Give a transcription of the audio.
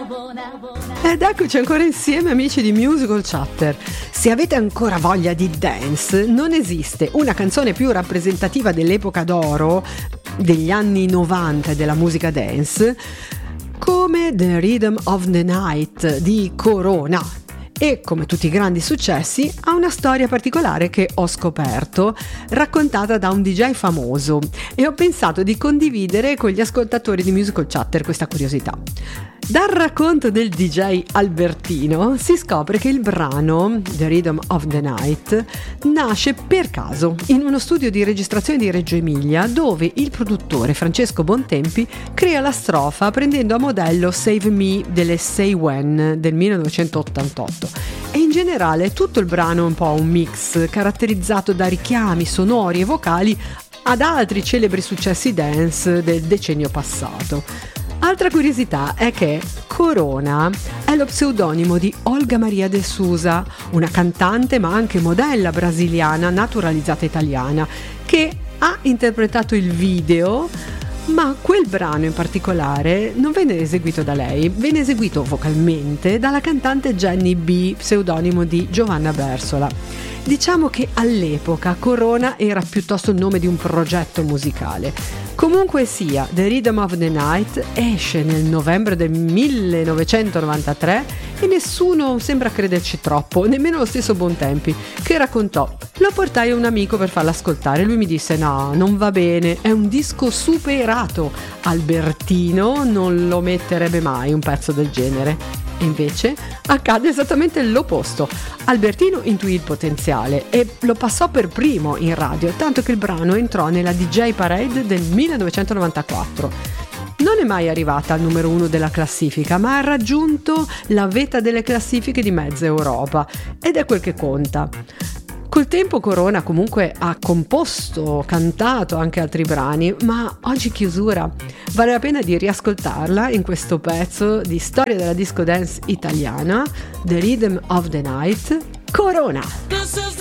Ed eccoci ancora insieme, amici di Musical Chatter. Se avete ancora voglia di dance, non esiste una canzone più rappresentativa dell'epoca d'oro degli anni 90 della musica dance come The Rhythm of the Night di Corona. E come tutti i grandi successi ha una storia particolare che ho scoperto, raccontata da un DJ famoso, e ho pensato di condividere con gli ascoltatori di Musical Chatter questa curiosità. Dal racconto del DJ Albertino si scopre che il brano The Rhythm of the Night nasce per caso in uno studio di registrazione di Reggio Emilia, dove il produttore Francesco Bontempi crea la strofa prendendo a modello Save Me delle Say When del 1988. E in generale tutto il brano è un po' un mix caratterizzato da richiami sonori e vocali ad altri celebri successi dance del decennio passato. Altra curiosità è che Corona è lo pseudonimo di Olga Maria de Souza, una cantante ma anche modella brasiliana naturalizzata italiana, che ha interpretato il video, ma quel brano in particolare non venne eseguito da lei, venne eseguito vocalmente dalla cantante Jenny B, pseudonimo di Giovanna Bersola. Diciamo che all'epoca Corona era piuttosto il nome di un progetto musicale. Comunque sia, The Rhythm of the Night esce nel novembre del 1993 e nessuno sembra crederci troppo, nemmeno lo stesso Bontempi, che raccontò: lo portai a un amico per farlo ascoltare, lui mi disse no, non va bene, è un disco superato, Albertino non lo metterebbe mai un pezzo del genere. E invece accade esattamente l'opposto. Albertino intuì il potenziale e lo passò per primo in radio, tanto che il brano entrò nella DJ Parade del 1994. Non è mai arrivata al numero 1 della classifica, ma ha raggiunto la vetta delle classifiche di mezza Europa, ed è quel che conta. Col tempo Corona comunque ha composto, cantato anche altri brani, ma oggi chiusura. Vale la pena di riascoltarla in questo pezzo di storia della disco dance italiana, The Rhythm of the Night, Corona.